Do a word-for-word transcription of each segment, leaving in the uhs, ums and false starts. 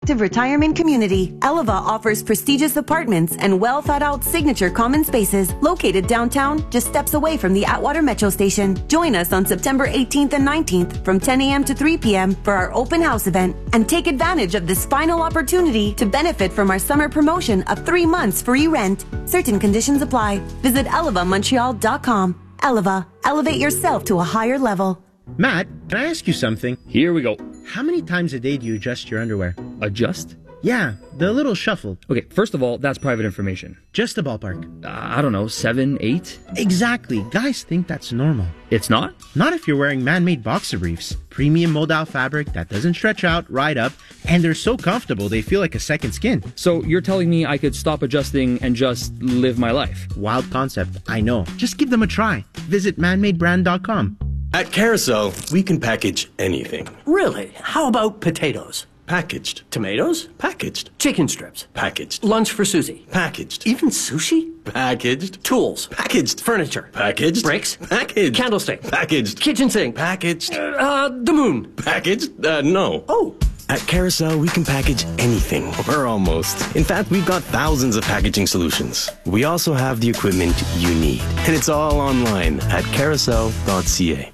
attractive retirement community. Eleva offers prestigious apartments and well thought out signature common spaces located downtown, just steps away from the Atwater Metro Station. Join us on September eighteenth and nineteenth from ten a.m. to three p.m. for our open house event and take advantage of this final opportunity to benefit from our summer promotion of three months free rent. Certain conditions apply. Visit eleva montreal dot com. Eleva, elevate yourself to a higher level. Matt, can I ask you something? Here we go. How many times a day do you adjust your underwear? Adjust? Yeah, the little shuffle. Okay, first of all, that's private information. Just a ballpark. Uh, I don't know, seven, eight? Exactly. Guys think that's normal. It's not? Not if you're wearing man-made boxer briefs. Premium modal fabric that doesn't stretch out, ride up, and they're so comfortable they feel like a second skin. So you're telling me I could stop adjusting and just live my life? Wild concept, I know. Just give them a try. Visit man made brand dot com. At Carousel, we can package anything. Really? How about potatoes? Packaged. Tomatoes? Packaged. Chicken strips? Packaged. Lunch for Susie? Packaged. Even sushi? Packaged. Tools? Packaged. Furniture? Packaged. Bricks? Packaged. Candlestick? Packaged. Kitchen sink? Packaged. Uh, uh, the moon? Packaged? Uh, no. Oh. At Carousel, we can package anything, or almost. In fact, we've got thousands of packaging solutions. We also have the equipment you need, and it's all online at carousel dot c a.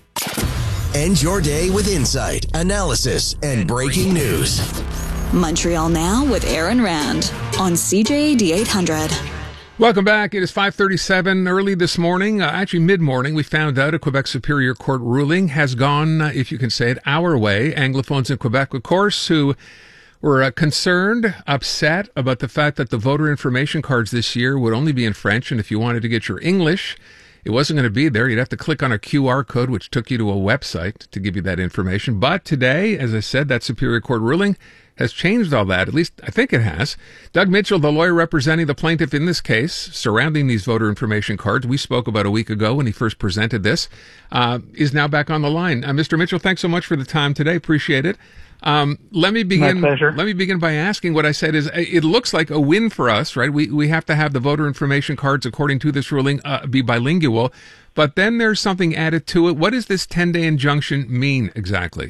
End your day with insight, analysis, and breaking news. Montreal Now with Aaron Rand on C J A D eight hundred. Welcome back. It is five thirty-seven early this morning, uh, actually mid-morning. We found out a Quebec Superior Court ruling has gone, uh, if you can say it, our way. Anglophones in Quebec, of course, who were uh, concerned, upset about the fact that the voter information cards this year would only be in French, and if you wanted to get your English, it wasn't going to be there. You'd have to click on a Q R code, which took you to a website to give you that information. But today, as I said, that Superior Court ruling has changed all that. At least I think it has. Doug Mitchell, the lawyer representing the plaintiff in this case, surrounding these voter information cards, we spoke about a week ago when he first presented this, uh, is now back on the line. Uh, Mister Mitchell, thanks so much for the time today. Appreciate it. Um, let me begin. My pleasure. Let me begin by asking what I said is it looks like a win for us, right? We we have to have the voter information cards, according to this ruling, uh, be bilingual. But then there's something added to it. What does this ten-day injunction mean exactly?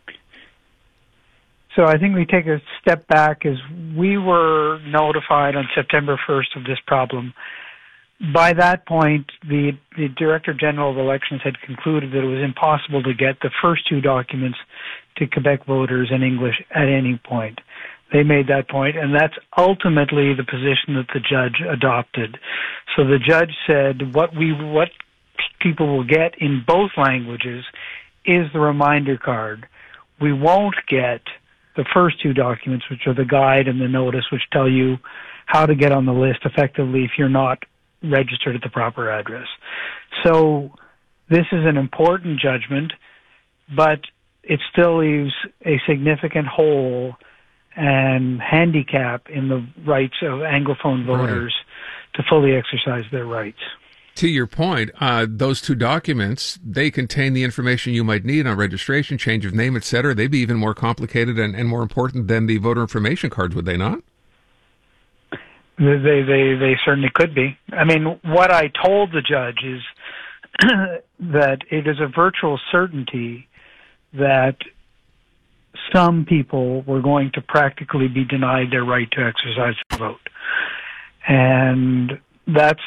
So I think we take a step back as we were notified on September first of this problem. By that point, the, the Director General of Elections had concluded that it was impossible to get the first two documents to Quebec voters in English at any point. They made that point, and that's ultimately the position that the judge adopted. So the judge said what we what people will get in both languages is the reminder card. We won't get the first two documents, which are the guide and the notice, which tell you how to get on the list effectively if you're not registered at the proper address. So this is an important judgment, but it still leaves a significant hole and handicap in the rights of Anglophone voters right. to fully exercise their rights. To your point, uh, those two documents, they contain the information you might need on registration, change of name, et cetera. They'd be even more complicated and, and more important than the voter information cards, would they not? They, they, they certainly could be. I mean, what I told the judge is that it is a virtual certainty that some people were going to practically be denied their right to exercise their vote. And that's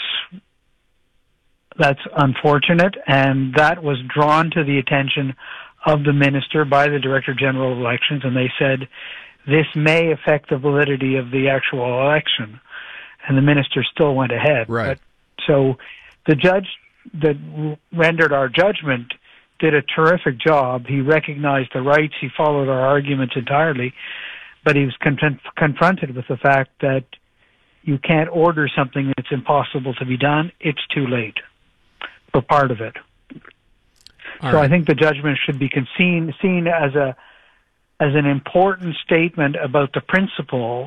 that's unfortunate, and that was drawn to the attention of the minister by the Director General of Elections, and they said this may affect the validity of the actual election. And the minister still went ahead. Right. But, so the judge that rendered our judgment did a terrific job. He recognized the rights. He followed our arguments entirely. But he was con- confronted with the fact that you can't order something that's impossible to be done. It's too late for part of it. All so right. I think the judgment should be seen, seen as a as an important statement about the principle,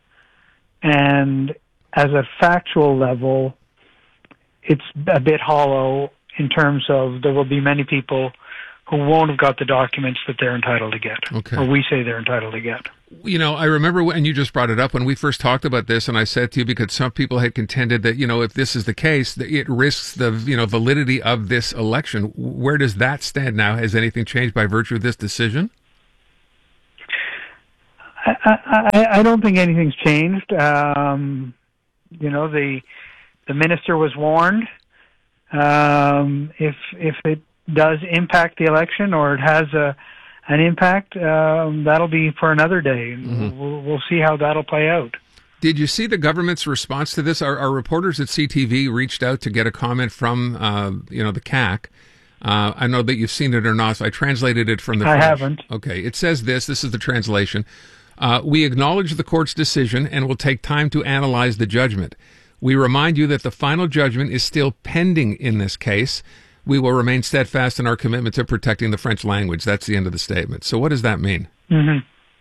and as a factual level, it's a bit hollow in terms of there will be many people who won't have got the documents that they're entitled to get, okay. or we say they're entitled to get. You know, I remember when you just brought it up when we first talked about this, and I said to you, because some people had contended that, you know, if this is the case, that it risks the, you know, validity of this election. Where does that stand now? Has anything changed by virtue of this decision? I, I, I don't think anything's changed. Um, you know, the the minister was warned. Um, if if it does impact the election or it has a an impact, um, that'll be for another day. Mm-hmm. We'll, we'll see how that'll play out. Did you see the government's response to this? Our, our reporters at C T V reached out to get a comment from, uh, you know, the C A C. Uh, I know that you've seen it or not, so I translated it from the I French. haven't. Okay, it says this. This is the translation. Uh, we acknowledge the court's decision and will take time to analyze the judgment. We remind you that the final judgment is still pending in this case. We will remain steadfast in our commitment to protecting the French language. That's the end of the statement. So what does that mean? Mm-hmm.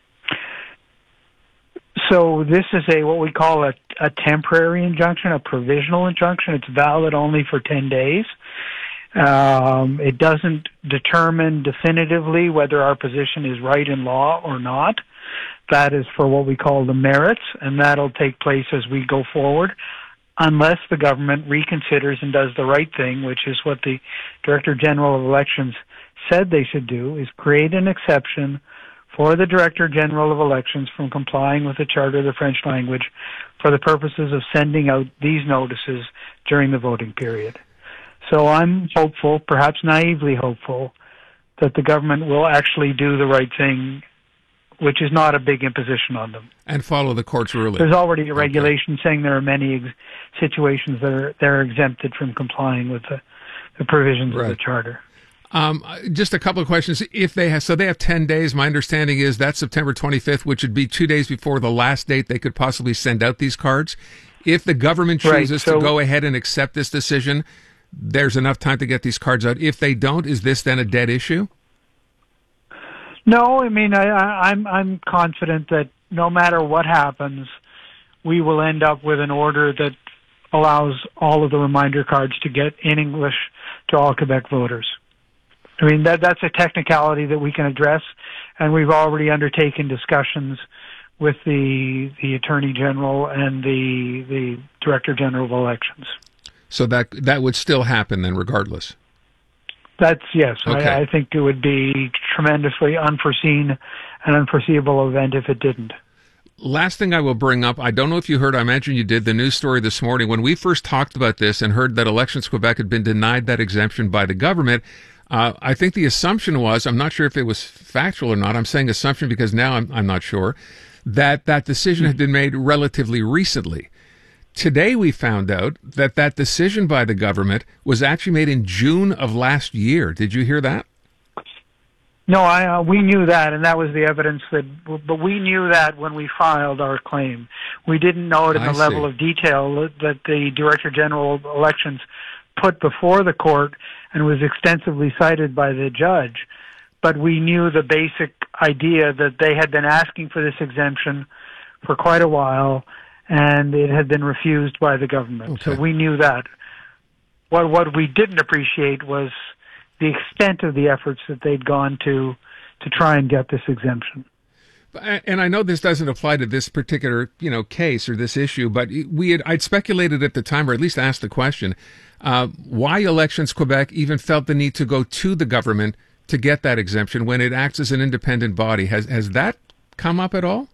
So this is a what we call a, a temporary injunction, a provisional injunction. It's valid only for ten days. Um, it doesn't determine definitively whether our position is right in law or not. That is for what we call the merits, and that'll take place as we go forward, unless the government reconsiders and does the right thing, which is what the Director General of Elections said they should do, is create an exception for the Director General of Elections from complying with the Charter of the French language for the purposes of sending out these notices during the voting period. So I'm hopeful, perhaps naively hopeful, that the government will actually do the right thing, which is not a big imposition on them. And follow the court's ruling. There's already a regulation okay. saying there are many ex- situations that are they're exempted from complying with the, the provisions right. of the Charter. Um, just a couple of questions. If they have, so they have ten days. My understanding is that's September twenty-fifth, which would be two days before the last date they could possibly send out these cards. If the government chooses right, so, to go ahead and accept this decision, there's enough time to get these cards out. If they don't, is this then a dead issue? No, I mean, I, I, I'm I'm confident that no matter what happens, we will end up with an order that allows all of the reminder cards to get in English to all Quebec voters. I mean, that that's a technicality that we can address, and we've already undertaken discussions with the the Attorney General and the the Director General of Elections. So that that would still happen then, regardless? That's, yes. Okay. I, I think it would be tremendously unforeseen and unforeseeable event if it didn't. Last thing I will bring up, I don't know if you heard, I imagine you did, the news story this morning. When we first talked about this and heard that Elections Quebec had been denied that exemption by the government, uh, I think the assumption was, I'm not sure if it was factual or not, I'm saying assumption because now I'm, I'm not sure, that that decision had been made relatively recently. Today we found out that that decision by the government was actually made in June of last year. Did you hear that? No, I, uh, we knew that, and that was the evidence that, but we knew that when we filed our claim. We didn't know it in the I level see. of detail that the Director General of Elections put before the court and was extensively cited by the judge. But we knew the basic idea that they had been asking for this exemption for quite a while, and it had been refused by the government. Okay. So we knew that. What what we didn't appreciate was the extent of the efforts that they'd gone to to try and get this exemption. And I know this doesn't apply to this particular, you know, case or this issue, but we had I'd speculated at the time, or at least asked the question, uh, why Elections Quebec even felt the need to go to the government to get that exemption when it acts as an independent body. Has has that come up at all?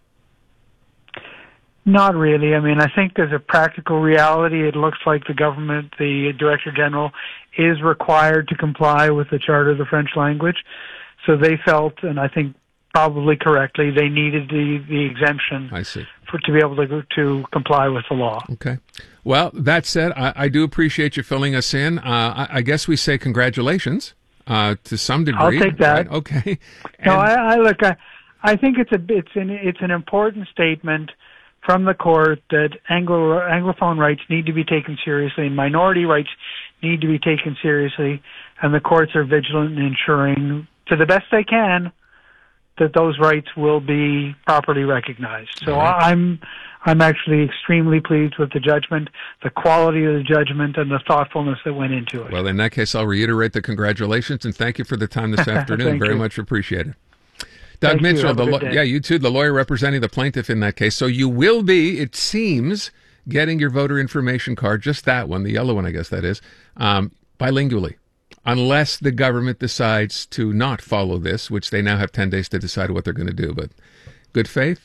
Not really. I mean, I think there's a practical reality. It looks like the government, the Director General, is required to comply with the Charter of the French language. So they felt, and I think probably correctly, they needed the, the exemption I see. For, to be able to to comply with the law. Okay. Well, that said, I, I do appreciate you filling us in. Uh, I, I guess we say congratulations uh, to some degree. I'll take that. Right? Okay. No, And, I, I look. I, I think it's a it's an it's an important statement from the court that Anglo Anglophone rights need to be taken seriously, and minority rights need to be taken seriously, and the courts are vigilant in ensuring, to the best they can, that those rights will be properly recognized. So right. I'm I'm actually extremely pleased with the judgment, the quality of the judgment, and the thoughtfulness that went into it. Well, in that case, I'll reiterate the congratulations and thank you for the time this afternoon. Very you. much appreciated. Doug Thank Mitchell, you. Have a the good lo- day. yeah, you too, the lawyer representing the plaintiff in that case. So you will be, it seems, getting your voter information card, just that one, the yellow one, I guess that is, um, bilingually, unless the government decides to not follow this, which they now have ten days to decide what they're going to do. But good faith,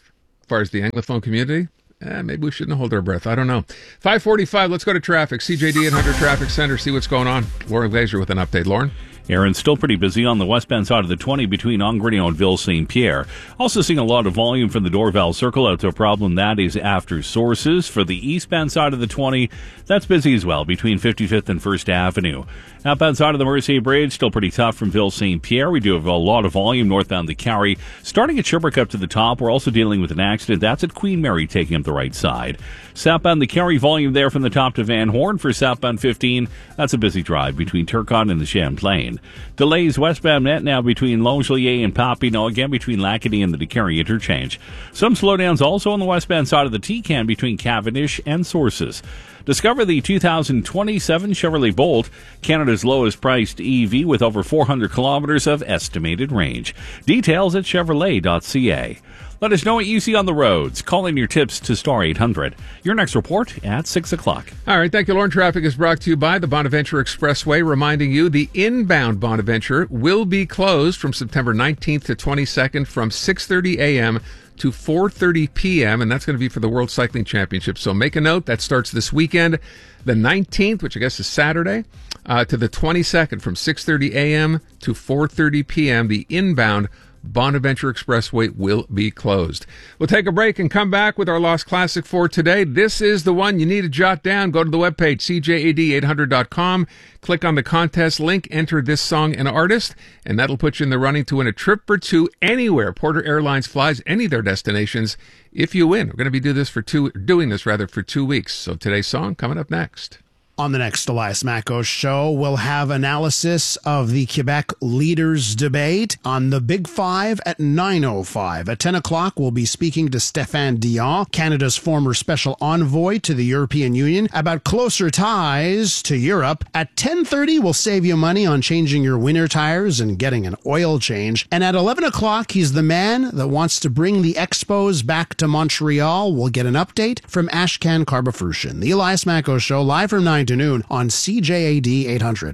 far as the Anglophone community, eh, maybe we shouldn't hold our breath. I don't know. five forty-five, let's go to traffic. C J D eight hundred Traffic Center, see what's going on. Lauren Glazer with an update. Lauren? Aaron, still pretty busy on the westbound side of the twenty between Angrenio and Ville Saint Pierre. Also seeing a lot of volume from the Dorval Circle out to a problem that is after Sources. For the eastbound side of the twenty, that's busy as well between fifty-fifth and First Avenue. Outbound side of the Mercier Bridge, still pretty tough from Ville Saint Pierre. We do have a lot of volume northbound the Carry. Starting at Sherbrooke up to the top, we're also dealing with an accident. That's at Queen Mary taking up the right side. Southbound the Carry, volume there from the top to Van Horn. For southbound fifteen, that's a busy drive between Turcotte and the Champlain. Delays westbound net now between Longueuil and Papineau, again between Lacadie and the DeCarry interchange. Some slowdowns also on the westbound side of the T-Can between Cavendish and Sources. Discover the two thousand twenty-seven Chevrolet Bolt, Canada's lowest priced E V with over four hundred kilometers of estimated range. Details at chevrolet dot c a. Let us know what you see on the roads. Call in your tips to Star eight hundred. Your next report at six o'clock. All right, thank you, Lauren. Traffic is brought to you by the Bonaventure Expressway, reminding you the inbound Bonaventure will be closed from September nineteenth to twenty-second from six thirty a.m. to four thirty p.m., and that's going to be for the World Cycling Championship. So make a note, that starts this weekend, the nineteenth, which I guess is Saturday, uh, to the twenty-second from six thirty a.m. to four thirty p.m. The inbound Bonaventure Expressway will be closed. We'll take a break and come back with our Lost Classic for today. This is the one you need to jot down. Go to the webpage, c j a d eight hundred dot com. Click on the contest link, enter this song and artist, and that'll put you in the running to win a trip or two anywhere Porter Airlines flies, any of their destinations, if you win. We're going to be do this for two, doing this rather for two weeks. So today's song coming up next. On the next Elias Macko show, we'll have analysis of the Quebec leaders debate on the Big Five at nine oh five. At ten o'clock, we'll be speaking to Stéphane Dion, Canada's former special envoy to the European Union, about closer ties to Europe. At ten thirty, we'll save you money on changing your winter tires and getting an oil change. And at eleven o'clock, he's the man that wants to bring the Expos back to Montreal. We'll get an update from Ashkan Karbafurshin. The Elias Macko show, live from nine to noon on C J A D eight hundred.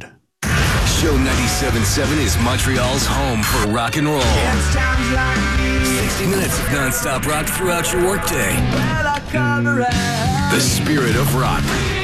Show ninety-seven point seven is Montreal's home for rock and roll. sixty minutes of non-stop rock throughout your workday. The spirit of rock.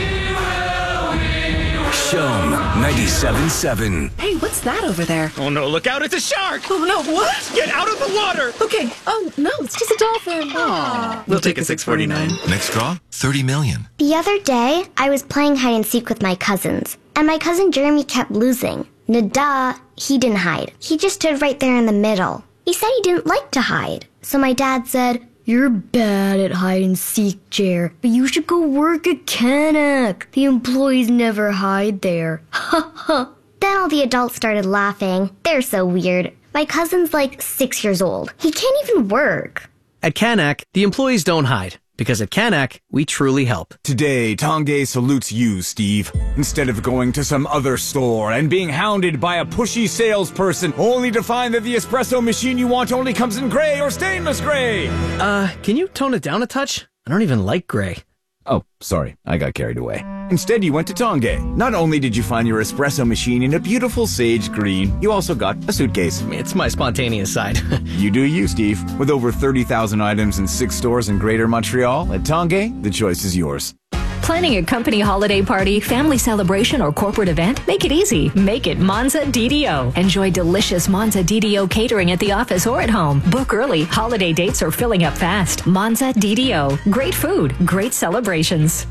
Show ninety-seven point seven. Hey, what's that over there? Oh no, look out, it's a shark! Oh no, what? Get out of the water! Okay, oh no, it's just a dolphin. Aww. We'll take a six forty-nine. Next draw, thirty million. The other day, I was playing hide and seek with my cousins, and my cousin Jeremy kept losing. Nada, he didn't hide. He just stood right there in the middle. He said he didn't like to hide. So my dad said, "You're bad at hide and seek, Jer, but you should go work at Canuck. The employees never hide there." Ha ha. Then all the adults started laughing. They're so weird. My cousin's like six years old. He can't even work. At Canuck, the employees don't hide. Because at Canuck, we truly help. Today, Tanguay salutes you, Steve. Instead of going to some other store and being hounded by a pushy salesperson only to find that the espresso machine you want only comes in gray or stainless gray. Uh, can you tone it down a touch? I don't even like gray. Oh, sorry. I got carried away. Instead, you went to Tanguay. Not only did you find your espresso machine in a beautiful sage green, you also got a suitcase. It's my spontaneous side. You do you, Steve. With over thirty thousand items in six stores in Greater Montreal, at Tanguay, the choice is yours. Planning a company holiday party, family celebration, or corporate event? Make it easy. Make it Monza D D O. Enjoy delicious Monza D D O catering at the office or at home. Book early. Holiday dates are filling up fast. Monza D D O. Great food. Great celebrations.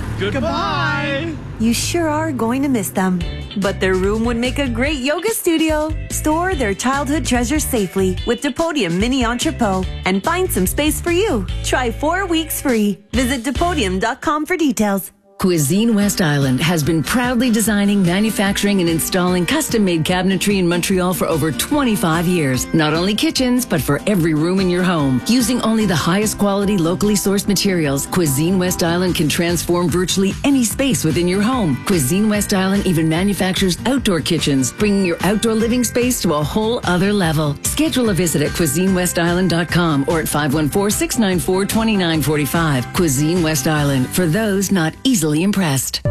Goodbye. You sure are going to miss them. But their room would make a great yoga studio. Store their childhood treasures safely with Depodium Mini Entrepot and find some space for you. Try four weeks free. Visit Depodium dot com for details. Cuisine West Island has been proudly designing, manufacturing, and installing custom-made cabinetry in Montreal for over twenty-five years. Not only kitchens, but for every room in your home. Using only the highest quality, locally sourced materials, Cuisine West Island can transform virtually any space within your home. Cuisine West Island even manufactures outdoor kitchens, bringing your outdoor living space to a whole other level. Schedule a visit at cuisine west island dot com or at five one four, six nine four, two nine four five. Cuisine West Island, for those not easily impressed.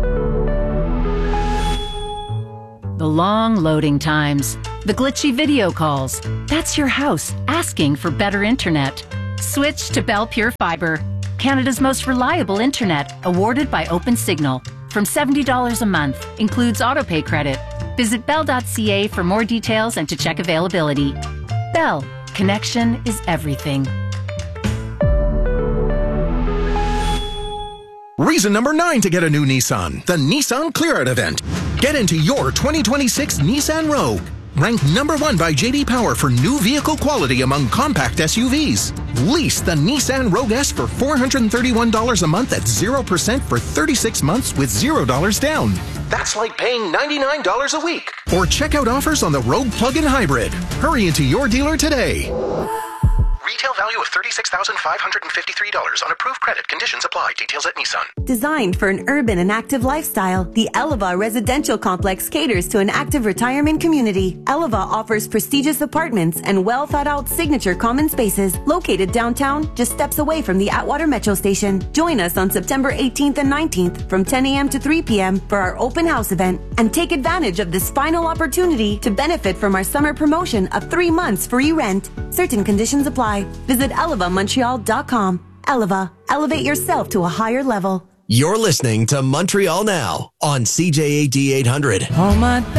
The long loading times, the glitchy video calls. That's your house asking for better internet. Switch to Bell Pure Fiber, Canada's most reliable internet, awarded by OpenSignal. From seventy dollars a month, includes autopay credit. Visit bell dot c a for more details and to check availability. Bell, connection is everything. Reason number nine to get a new Nissan, the Nissan Clear Out event. Get into your twenty twenty-six Nissan Rogue. Ranked number one by J D Power for new vehicle quality among compact S U Vs. Lease the Nissan Rogue S for four hundred thirty-one dollars a month at zero percent for thirty-six months with zero dollars down. That's like paying ninety-nine dollars a week. Or check out offers on the Rogue Plug-in Hybrid. Hurry into your dealer today. Retail value of thirty-six thousand five hundred fifty-three dollars on approved credit. Conditions apply. Details at Nissan. Designed for an urban and active lifestyle, the Eleva Residential Complex caters to an active retirement community. Eleva offers prestigious apartments and well thought out signature common spaces located downtown, just steps away from the Atwater Metro Station. Join us on September eighteenth and nineteenth from ten a.m. to three p.m. for our open house event and take advantage of this final opportunity to benefit from our summer promotion of three months free rent. Certain conditions apply. Visit eleva montreal dot com. Eleva, elevate yourself to a higher level. You're listening to Montreal Now on C J A D eight hundred. Oh my